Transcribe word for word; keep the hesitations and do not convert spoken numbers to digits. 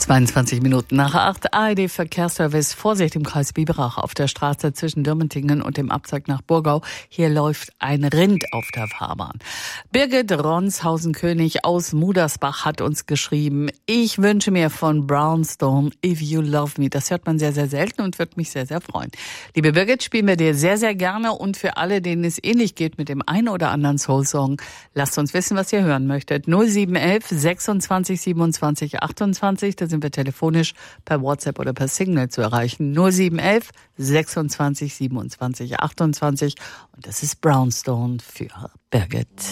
zweiundzwanzig Minuten nach acht. A R D-Verkehrsservice. Vorsicht im Kreis Biberach auf der Straße zwischen Dürmentingen und dem Abzweig nach Burgau. Hier läuft ein Rind auf der Fahrbahn. Birgit Ronshausen-König aus Mudersbach hat uns geschrieben, ich wünsche mir von Brownstone If You Love Me. Das hört man sehr, sehr selten und wird mich sehr, sehr freuen. Liebe Birgit, spielen wir dir sehr, sehr gerne. Und für alle, denen es ähnlich geht mit dem einen oder anderen Soul-Song, lasst uns wissen, was ihr hören möchtet. null sieben eins eins sechsundzwanzig siebenundzwanzig achtundzwanzig. Da sind wir telefonisch per WhatsApp oder per Signal zu erreichen. null sieben eins eins sechsundzwanzig siebenundzwanzig achtundzwanzig. Und das ist Brownstone für Birgit.